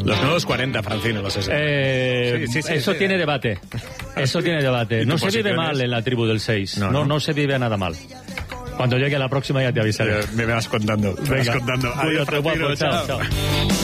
Los nuevos 40, Francino, los 60. Eso tiene debate. Eso tiene debate. No se vive mal en la tribu del 6. No se vive nada mal. Cuando llegue a la próxima ya te avisaré. Me vas contando. Venga, Adiós, cuídate, guapo. Chao.